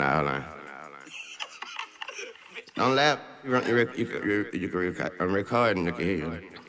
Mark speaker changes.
Speaker 1: hold on. Don't laugh. You can I'm recording. You can hear you.